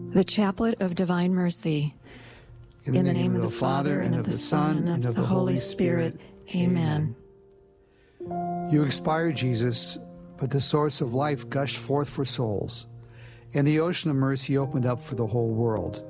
The Chaplet of Divine Mercy. In the name of the Father, and of the Son, and of the Holy Spirit. Amen. You expired, Jesus, but the source of life gushed forth for souls, and the ocean of mercy opened up for the whole world.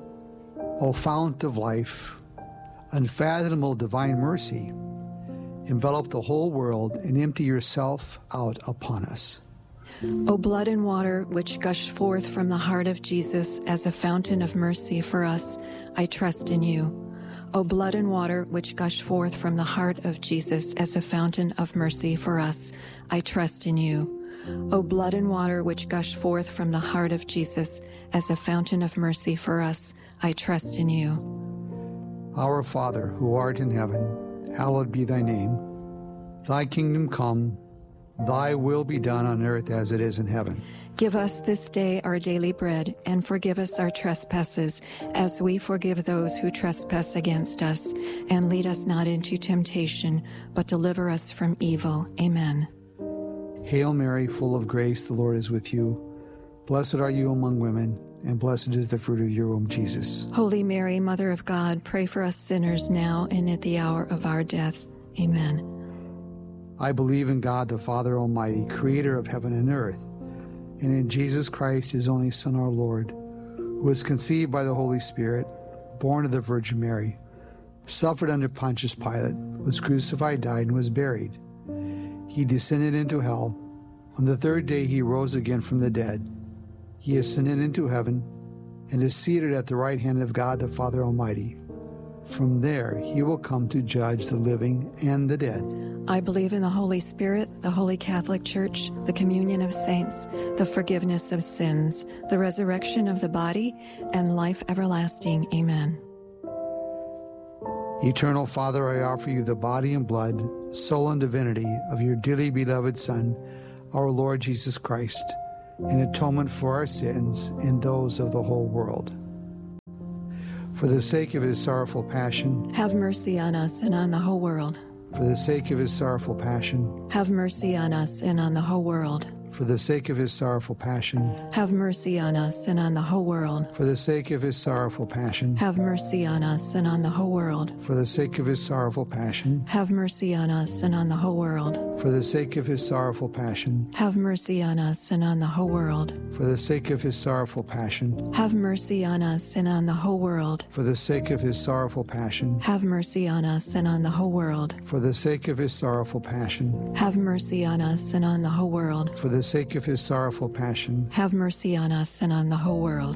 O fount of life, unfathomable divine mercy, envelop the whole world and empty yourself out upon us. O blood and water which gush forth from the heart of Jesus as a fountain of mercy for us, I trust in you. O blood and water which gush forth from the heart of Jesus as a fountain of mercy for us, I trust in you. O blood and water which gush forth from the heart of Jesus as a fountain of mercy for us, I trust in you. Our Father, who art in heaven, hallowed be thy name. Thy kingdom come, thy will be done on earth as it is in heaven. Give us this day our daily bread, and forgive us our trespasses, as we forgive those who trespass against us. And lead us not into temptation, but deliver us from evil. Amen. Hail Mary, full of grace, the Lord is with you. Blessed are you among women, and blessed is the fruit of your womb, Jesus. Holy Mary, Mother of God, pray for us sinners now and at the hour of our death. Amen. I believe in God, the Father Almighty, creator of heaven and earth, and in Jesus Christ, his only Son, our Lord, who was conceived by the Holy Spirit, born of the Virgin Mary, suffered under Pontius Pilate, was crucified, died, and was buried. He descended into hell. On the third day he rose again from the dead. He ascended into heaven and is seated at the right hand of God, the Father Almighty. From there he will come to judge the living and the dead. I believe in the Holy Spirit, the Holy Catholic Church, the communion of saints, the forgiveness of sins, the resurrection of the body, and life everlasting. Amen. Eternal Father, I offer you the body and blood, soul and divinity of your dearly beloved Son, our Lord Jesus Christ, in atonement for our sins and those of the whole world. For the sake of his sorrowful passion, have mercy on us and on the whole world. For the sake of his sorrowful passion, have mercy on us and on the whole world. For the sake of his sorrowful passion, have mercy on us and on the whole world. For the sake of his sorrowful passion, have mercy on us and on the whole world. For the sake of his sorrowful passion, have mercy on us and on the whole world. For the sake of his sorrowful passion, have mercy on us and on the whole world. For the sake of his sorrowful passion, have mercy on us and on the whole world. For the sake of his sorrowful passion, have mercy on us and on the whole world. For the sake of his sorrowful passion, have mercy on us and on the whole world. For the sake of his sorrowful passion, have mercy on us and on the whole world.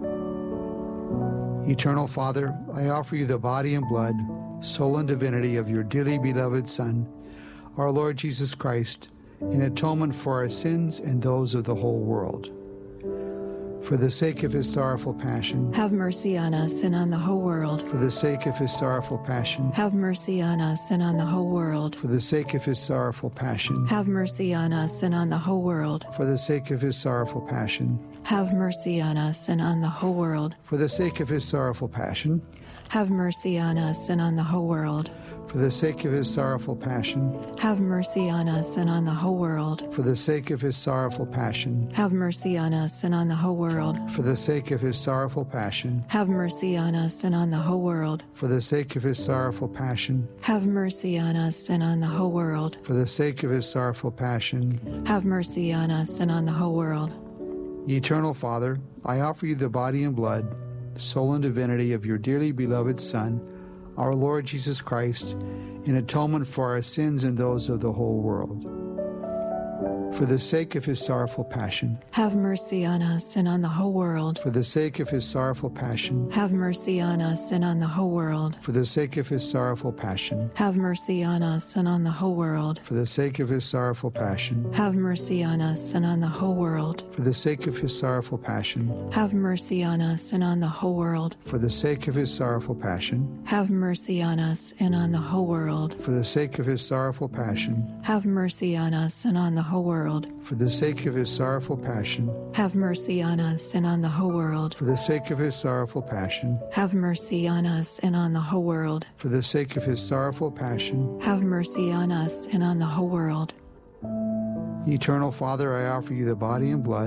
Eternal Father, I offer you the body and blood, soul and divinity of your dearly beloved Son, our Lord Jesus Christ, in atonement for our sins and those of the whole world. For the sake of his sorrowful passion, have mercy on us and on the whole world. For the sake of his sorrowful passion, have mercy on us and on the whole world. For the sake of his sorrowful passion, have mercy on us and on the whole world. For the sake of his sorrowful passion, have mercy on us and on the whole world. For the sake of his sorrowful passion, have mercy on us and on the whole world. For the sake of his sorrowful passion, have mercy on us and on the whole world. For the sake of his sorrowful passion, have mercy on us and on the whole world. For the sake of his sorrowful passion, have mercy on us and on the whole world. For the sake of his sorrowful passion, have mercy on us and on the whole world. For the sake of his sorrowful passion, have mercy on us and on the whole world. Eternal Father, I offer you the body and blood, soul and divinity of your dearly beloved Son, our Lord Jesus Christ, in atonement for our sins and those of the whole world. For the sake of his sorrowful passion, have mercy on us and on the whole world. For the sake of his sorrowful passion, have mercy on us and on the whole world. For the sake of his sorrowful passion, have mercy on us and on the whole world. For the sake of his sorrowful passion, have mercy on us and on the whole world. For the sake of his sorrowful passion, have mercy on us and on the whole world. For the sake of his sorrowful passion, have mercy on us and on the whole world. For the sake of his sorrowful passion, have mercy on us and on the whole world. For the sake of his sorrowful passion, have mercy on us and on the whole world. For the sake of his sorrowful passion, have mercy on us and on the whole world. For the sake of his sorrowful passion, have mercy on us and on the whole world. Eternal Father, I offer you the body and blood,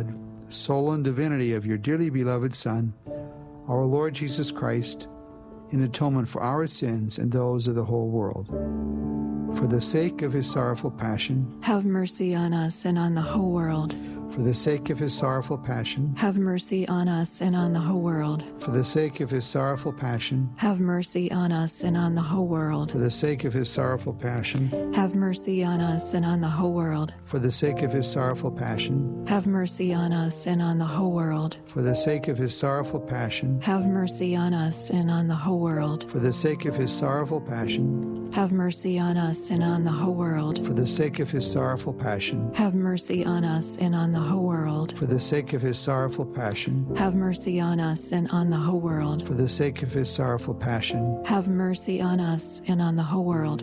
soul, and divinity of your dearly beloved Son, our Lord Jesus Christ, in atonement for our sins and those of the whole world. For the sake of his sorrowful passion, have mercy on us and on the whole world. for the sake of his sorrowful passion, Have mercy on us and on the whole world. for the sake of his sorrowful passion, Have mercy on us and on the whole world. for the sake of his sorrowful passion, Have mercy on us and on the whole world. for the sake of his sorrowful passion, Have mercy on us and on the whole world. for the sake of his sorrowful passion, Have mercy on us and on the whole world. for the sake of his sorrowful passion, Have mercy on us and on the whole world. for the sake of his sorrowful passion, Have mercy on us and on the whole world. for the sake of his sorrowful passion, Have mercy on us and on the whole world. for the sake of his sorrowful passion. Have mercy on us and on the whole world.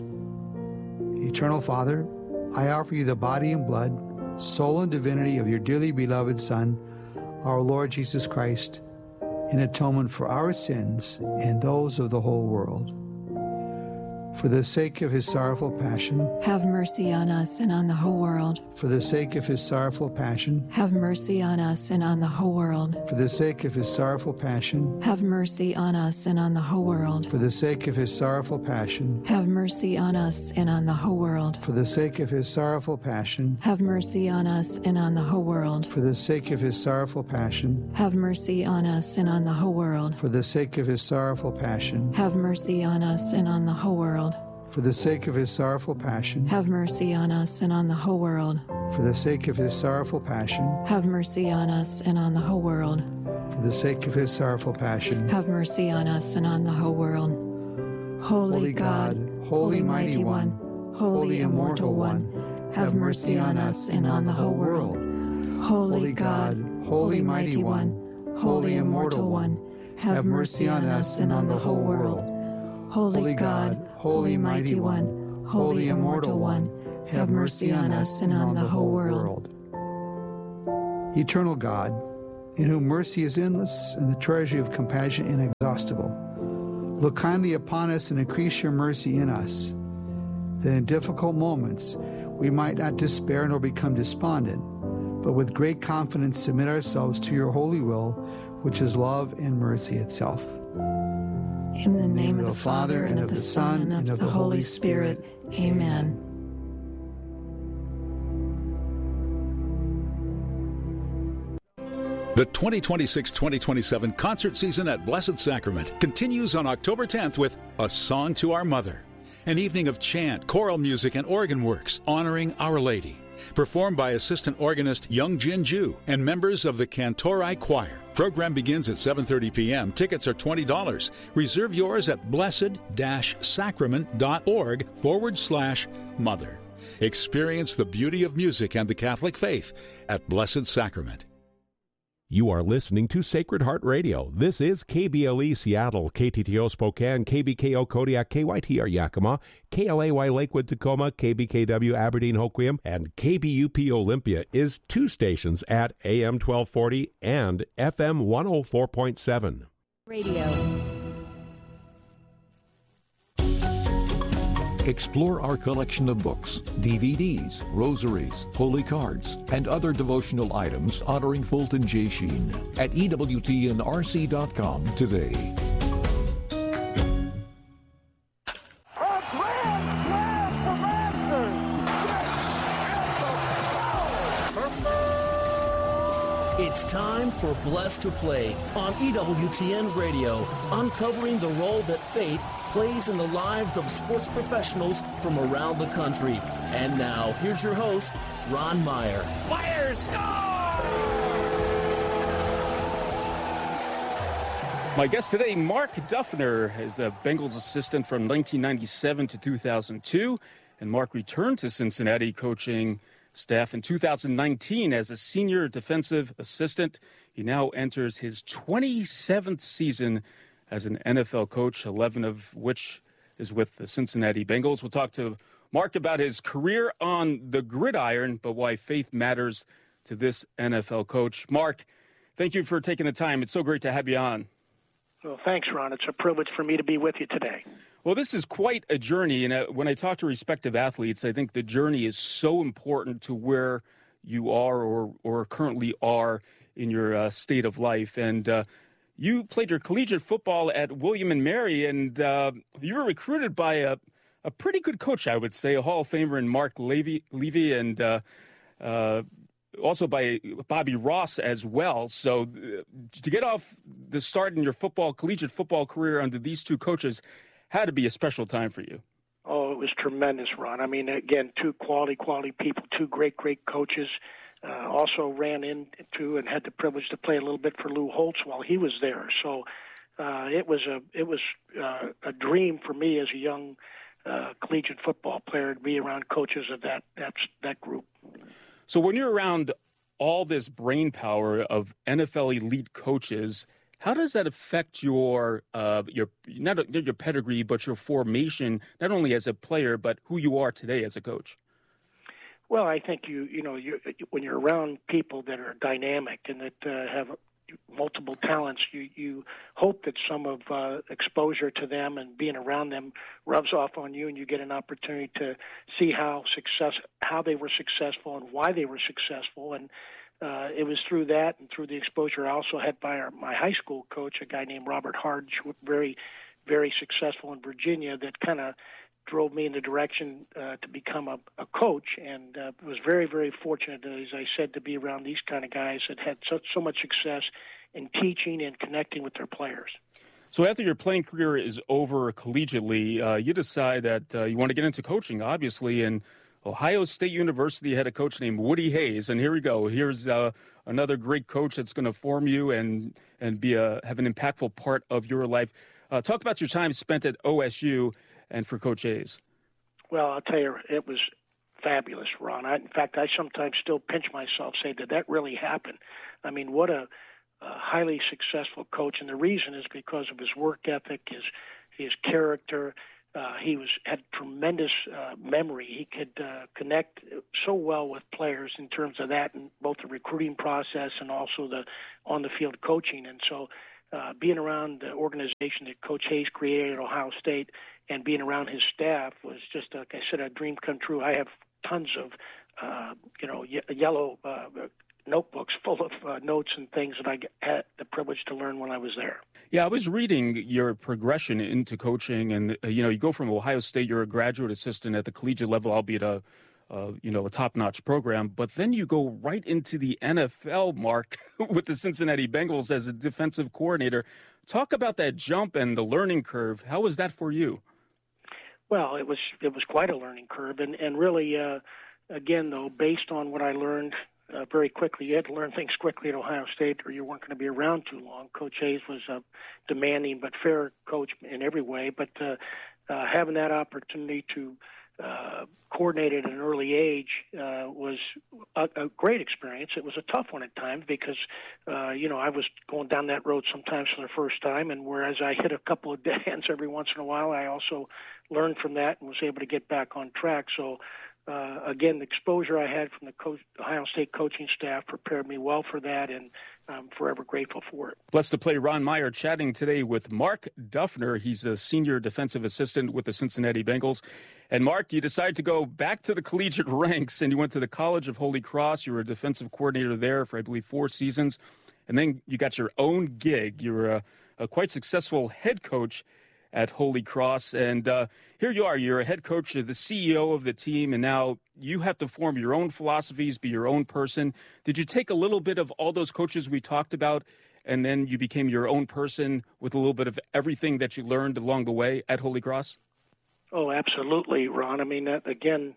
Eternal Father, I offer you the body and blood, soul and divinity of your dearly beloved Son, our Lord Jesus Christ, in atonement for our sins and those of the whole world. For the sake of his sorrowful passion, Have mercy on us and on the whole world. for the sake of his sorrowful passion, Have mercy on us and on the whole world. for the sake of his sorrowful passion, Have mercy on us and on the whole world. for the sake of his sorrowful passion, Have mercy on us and on the whole world. for the sake of his sorrowful passion, Have mercy on us and on the whole world. for the sake of his sorrowful passion, Have mercy on us and on the whole world. for the sake of his sorrowful passion, Have mercy on us and on the whole world. for the sake of his sorrowful passion, Have mercy on us and on the whole world. for the sake of his sorrowful passion, Have mercy on us and on the whole world. for the sake of his sorrowful passion. Have mercy on us and on the whole world. Holy God, Holy Mighty One, Holy Immortal One, have mercy on us and on the whole world. Holy God, Holy Mighty One, Holy Immortal One, have mercy on us and on the whole world. Holy God, Holy Mighty One, Holy Immortal One, have mercy on us and on the whole world. Eternal God, in whom mercy is endless and the treasury of compassion inexhaustible, look kindly upon us and increase your mercy in us, that in difficult moments we might not despair nor become despondent, but with great confidence submit ourselves to your holy will, which is love and mercy itself. In the name of the Father, and of the Son, and of the Holy Spirit. Amen. The 2026-2027 concert season at Blessed Sacrament continues on October 10th with A Song to Our Mother, an evening of chant, choral music, and organ works honoring Our Lady, performed by assistant organist Young Jin Ju and members of the Cantori Choir. Program begins at 7:30 p.m. Tickets are $20. Reserve yours at blessed-sacrament.org/mother. Experience the beauty of music and the Catholic faith at Blessed Sacrament. You are listening to Sacred Heart Radio. This is KBLE Seattle, KTTO Spokane, KBKO Kodiak, KYTR Yakima, KLAY Lakewood Tacoma, KBKW Aberdeen Hoquiam, and KBUP Olympia is 2 stations at AM 1240 and FM 104.7. Radio. Explore our collection of books, DVDs, rosaries, holy cards, and other devotional items honoring Fulton J. Sheen at EWTNRC.com today. A grand slam for Masters! It's time for Blessed to Play on EWTN Radio, uncovering the role that faith plays in the lives of sports professionals from around the country. And now, here's your host, Ron Meyer. Fire star! My guest today, Mark Duffner, is a Bengals assistant from 1997 to 2002. And Mark returned to Cincinnati coaching staff in 2019 as a senior defensive assistant. He now enters his 27th season as an NFL coach, 11 of which is with the Cincinnati Bengals. We'll talk to Mark about his career on the gridiron, but why faith matters to this NFL coach. Mark, thank you for taking the time. It's so great to have you on. Well, thanks, Ron. It's a privilege for me to be with you today. Well, this is quite a journey, and when I talk to respective athletes, I think the journey is so important to where you are or currently are in your state of life. And you played your collegiate football at William and Mary, and you were recruited by a pretty good coach, I would say, a Hall of Famer in Mark Levy, and also by Bobby Ross as well. So to get off the start in your collegiate football career under these two coaches had to be a special time for you. Oh, it was tremendous, Ron. I mean, again, two quality people, two great coaches. Also ran into and had the privilege to play a little bit for Lou Holtz while he was there. So it was a dream for me as a young collegiate football player to be around coaches of that group. So when you're around all this brain power of NFL elite coaches, how does that affect your not your pedigree, but your formation, not only as a player, but who you are today as a coach? Well, I think when you're around people that are dynamic and that have multiple talents, you hope that some of exposure to them and being around them rubs off on you, and you get an opportunity to see how they were successful and why they were successful. And it was through that and through the exposure I also had by my high school coach, a guy named Robert Hardge, very, very successful in Virginia, that kind of drove me in the direction to become a coach, and was very, very fortunate, as I said, to be around these kind of guys that had so much success in teaching and connecting with their players. So after your playing career is over collegiately, you decide that you want to get into coaching, obviously, and Ohio State University had a coach named Woody Hayes, and here we go. Here's another great coach that's going to form you and have an impactful part of your life. Talk about your time spent at OSU and for Coach Hayes. Well, I'll tell you, it was fabulous, Ron. In fact, I sometimes still pinch myself, say, did that really happen? I mean, what a highly successful coach, and the reason is because of his work ethic, his character. He had tremendous memory. He could connect so well with players in terms of that, in both the recruiting process and also the on-the-field coaching. And so being around the organization that Coach Hayes created at Ohio State and being around his staff was just, like I said, a dream come true. I have tons of, yellow notebooks full of notes and things that I had the privilege to learn when I was there. Yeah, I was reading your progression into coaching, and you go from Ohio State, you're a graduate assistant at the collegiate level, albeit a top-notch program, but then you go right into the NFL, Mark, with the Cincinnati Bengals as a defensive coordinator. Talk about that jump and the learning curve. How was that for you? Well, it was quite a learning curve, and really, again, though, based on what I learned very quickly. You had to learn things quickly at Ohio State or you weren't going to be around too long. Coach Hayes was a demanding but fair coach in every way, but having that opportunity to coordinate at an early age was a great experience. It was a tough one at times because, I was going down that road sometimes for the first time, and whereas I hit a couple of dead ends every once in a while, I also learned from that and was able to get back on track. So, again, the exposure I had from the Ohio State coaching staff prepared me well for that, and I'm forever grateful for it. Blessed to play Ron Meyer chatting today with Mark Duffner. He's a senior defensive assistant with the Cincinnati Bengals. And Mark, you decided to go back to the collegiate ranks, and you went to the College of Holy Cross. You were a defensive coordinator there for, I believe, 4 seasons. And then you got your own gig. You were a quite successful head coach at Holy Cross. And here you are. You're a head coach, the CEO of the team, and now you have to form your own philosophies, be your own person. Did you take a little bit of all those coaches we talked about, and then you became your own person with a little bit of everything that you learned along the way at Holy Cross? Oh, absolutely, Ron. I mean, again,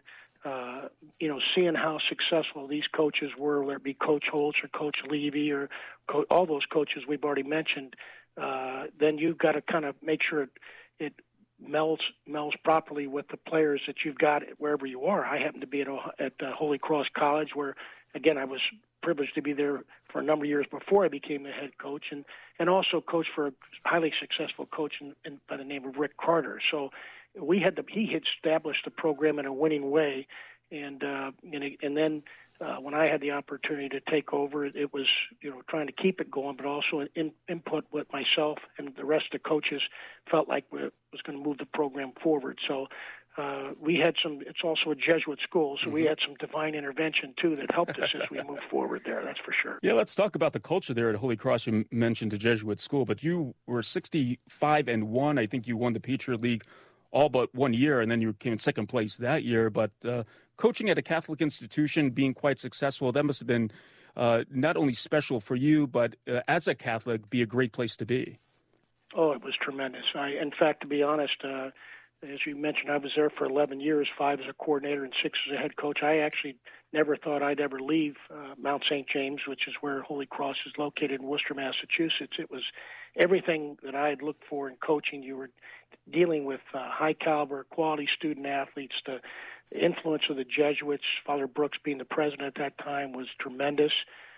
seeing how successful these coaches were, whether it be Coach Holtz or Coach Levy or all those coaches we've already mentioned, then you've got to kind of make sure it melds properly with the players that you've got wherever you are. I happen to be at Holy Cross College, where, again, I was privileged to be there for a number of years before I became the head coach, and also coached for a highly successful coach by the name of Rick Carter. So he had established the program in a winning way, and then when I had the opportunity to take over, it was trying to keep it going, but also input what myself and the rest of the coaches felt like was going to move the program forward. So we had some. It's also a Jesuit school, so we had some divine intervention too that helped us as we moved forward there. That's for sure. Yeah, let's talk about the culture there at Holy Cross. You mentioned the Jesuit school, but you were 65-1. I think you won the Patriot League all but 1 year, and then you came in second place that year. But coaching at a Catholic institution, being quite successful, that must have been not only special for you, but as a Catholic, be a great place to be. Oh, it was tremendous. In fact, to be honest, as you mentioned, I was there for 11 years, 5 as a coordinator and 6 as a head coach. I actually never thought I'd ever leave Mount St. James, which is where Holy Cross is located in Worcester, Massachusetts. It was everything that I had looked for in coaching. You were dealing with high-caliber, quality student-athletes. The influence of the Jesuits, Father Brooks being the president at that time, was tremendous.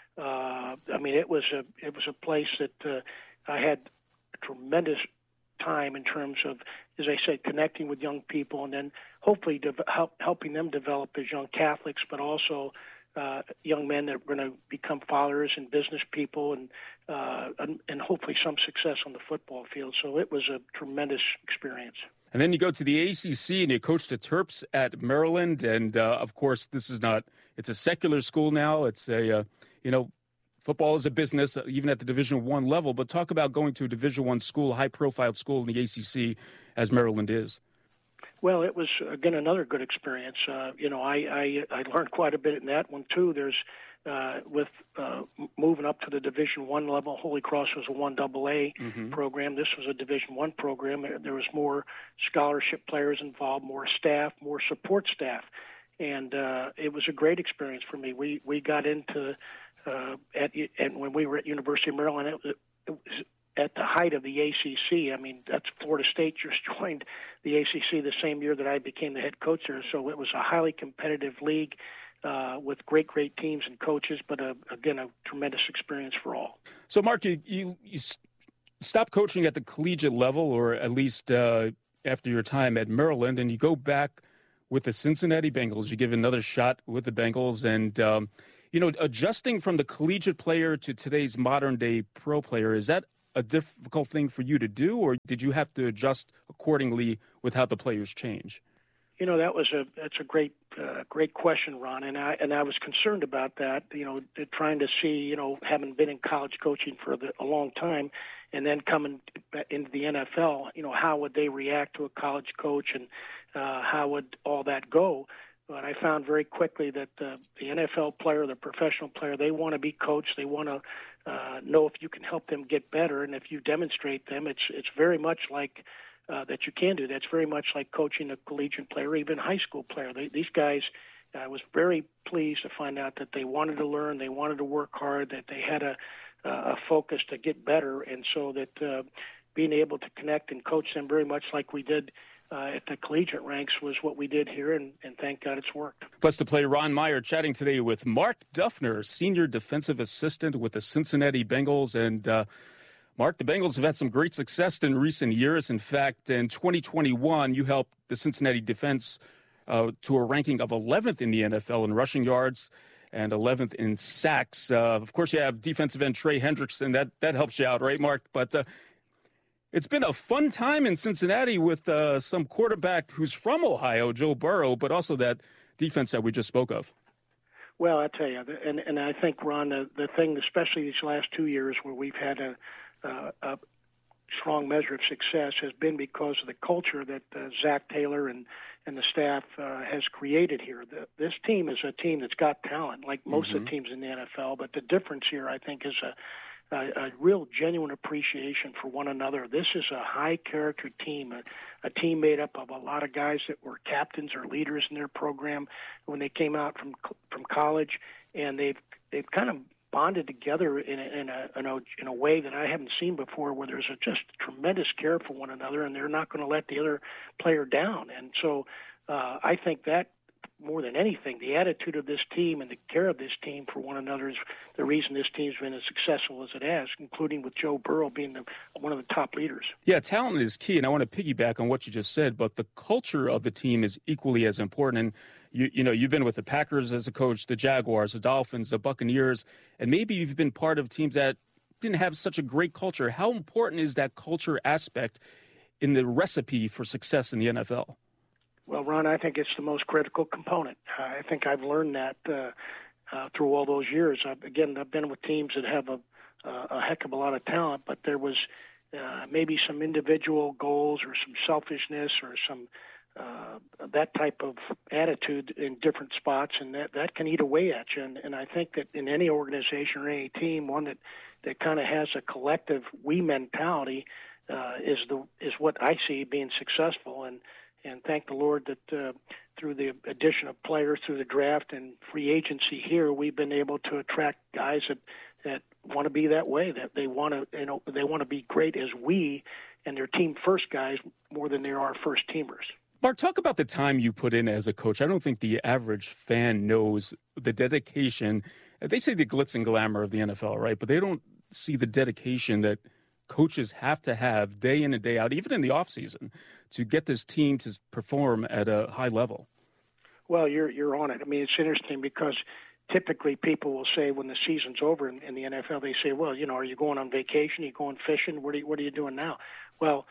It was a place that I had a tremendous time in terms of, as I said, connecting with young people and then hopefully helping them develop as young Catholics, but also young men that are going to become fathers and business people and hopefully some success on the football field. So it was a tremendous experience. And then you go to the ACC and you coach the Terps at Maryland. And, of course, it's a secular school now. It's football is a business, even at the Division I level. But talk about going to a Division I school, high-profile school in the ACC, as Maryland is. Well, it was, again, another good experience. I learned quite a bit in that one, too. There's, with moving up to the Division I level, Holy Cross was a 1AA program. This was a Division I program. There was more scholarship players involved, more staff, more support staff. And it was a great experience for me. We got into... and when we were at University of Maryland, it was at the height of the ACC. I mean, that's Florida State just joined the ACC the same year that I became the head coach there. So it was a highly competitive league with great teams and coaches, but again, a tremendous experience for all. So, Mark, you stopped coaching at the collegiate level, or at least after your time at Maryland, and you go back with the Cincinnati Bengals. You give another shot with the Bengals, and adjusting from the collegiate player to today's modern-day pro player, is that a difficult thing for you to do, or did you have to adjust accordingly with how the players change? That's a great question, Ron, and I was concerned about that. Trying to see, having been in college coaching for a long time, and then coming into the NFL, how would they react to a college coach, and how would all that go? But I found very quickly that the NFL player, the professional player, they want to be coached. They want to know if you can help them get better, and if you demonstrate them, it's very much like that you can do. That's very much like coaching a collegiate player, or even high school player. These guys, I was very pleased to find out that they wanted to learn, they wanted to work hard, that they had a focus to get better, and so that being able to connect and coach them very much like we did at the collegiate ranks was what we did here, and thank God it's worked. Plus, to play Ron Meyer chatting today with Mark Duffner, Senior Defensive Assistant with the Cincinnati Bengals. And, Mark, the Bengals have had some great success in recent years. In fact, in 2021, you helped the Cincinnati defense to a ranking of 11th in the NFL in rushing yards and 11th in sacks. Of course, you have defensive end Trey Hendrickson. That helps you out, right, Mark? But it's been a fun time in Cincinnati with some quarterback who's from Ohio, Joe Burrow, but also that defense that we just spoke of. Well, I tell you, and I think, Ron, the thing, especially these last 2 years where we've had a strong measure of success, has been because of the culture that Zach Taylor and the staff has created here. This team is a team that's got talent, like most of the teams in the NFL, but the difference here, I think, is a real genuine appreciation for one another. This is a high-character team, a team made up of a lot of guys that were captains or leaders in their program when they came out from college, and they've kind of bonded together in a way that I haven't seen before, where there's just tremendous care for one another, and they're not going to let the other player down. And so I think that, more than anything, the attitude of this team and the care of this team for one another is the reason this team's been as successful as it has, including with Joe Burrow being one of the top leaders. Yeah, talent is key, and I want to piggyback on what you just said, but the culture of the team is equally as important. And you've been with the Packers as a coach, the Jaguars, the Dolphins, the Buccaneers, and maybe you've been part of teams that didn't have such a great culture. How important is that culture aspect in the recipe for success in the NFL? Well, Ron, I think it's the most critical component. I think I've learned that through all those years. I've been with teams that have a heck of a lot of talent, but there was maybe some individual goals or some selfishness or some that type of attitude in different spots, and that can eat away at you. And I think that in any organization or any team, one that kind of has a collective we mentality is what I see being successful. And thank the Lord that through the addition of players through the draft and free agency here, we've been able to attract guys that want to be that way, that they want to be great as we and their team first guys more than they are first teamers. Mark, talk about the time you put in as a coach. I don't think the average fan knows the dedication. They say the glitz and glamour of the NFL, right? But they don't see the dedication that coaches have to have day in and day out, even in the offseason, to get this team to perform at a high level. Well, you're on it. I mean, it's interesting because typically people will say when the season's over in the NFL, they say, well, are you going on vacation? Are you going fishing? What are you doing now? Well,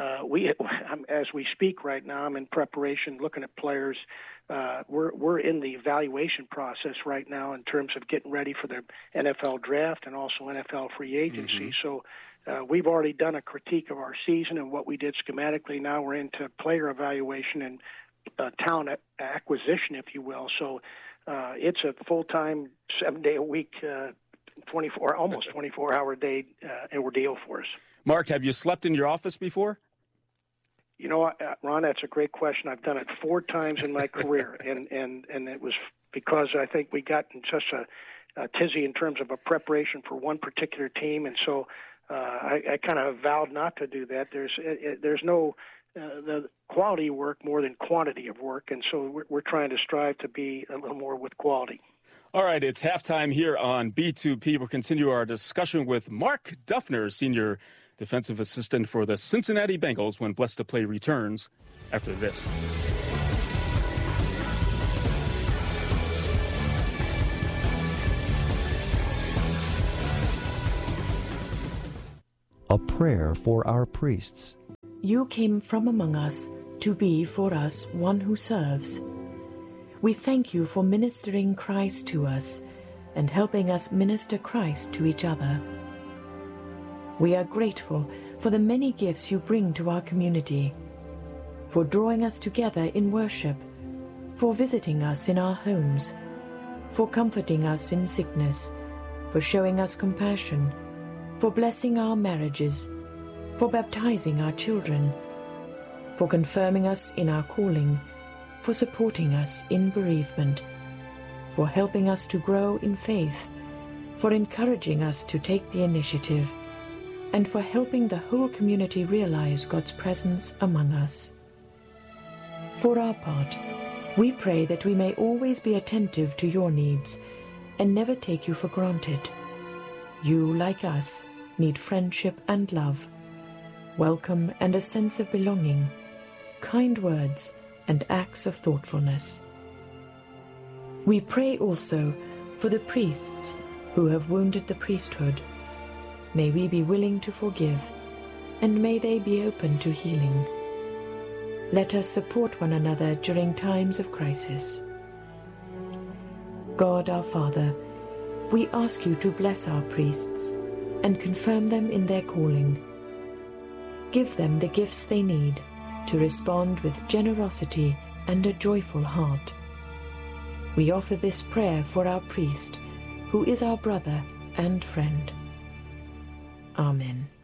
as we speak right now, I'm in preparation, looking at players. We're in the evaluation process right now in terms of getting ready for the NFL draft and also NFL free agency. So we've already done a critique of our season and what we did schematically. Now we're into player evaluation and talent acquisition, if you will. So it's a full-time, 7-day-a-week, almost 24-hour day ordeal for us. Mark, have you slept in your office before? Ron, that's a great question. I've done it 4 times in my career, and it was because I think we got in such a tizzy in terms of a preparation for one particular team, and so I kind of vowed not to do that. There's no the quality of work more than quantity of work, and so we're trying to strive to be a little more with quality. All right, it's halftime here on B2P. We'll continue our discussion with Mark Duffner, Senior Defensive Assistant for the Cincinnati Bengals, when Blessed to Play returns after this. A prayer for our priests. You came from among us to be for us one who serves. We thank you for ministering Christ to us and helping us minister Christ to each other. We are grateful for the many gifts you bring to our community, for drawing us together in worship, for visiting us in our homes, for comforting us in sickness, for showing us compassion, for blessing our marriages, for baptizing our children, for confirming us in our calling, for supporting us in bereavement, for helping us to grow in faith, for encouraging us to take the initiative, and for helping the whole community realize God's presence among us. For our part, we pray that we may always be attentive to your needs and never take you for granted. You, like us, need friendship and love, welcome and a sense of belonging, kind words and acts of thoughtfulness. We pray also for the priests who have wounded the priesthood. May we be willing to forgive, and may they be open to healing. Let us support one another during times of crisis. God our Father, we ask you to bless our priests and confirm them in their calling. Give them the gifts they need to respond with generosity and a joyful heart. We offer this prayer for our priest, who is our brother and friend. Amen.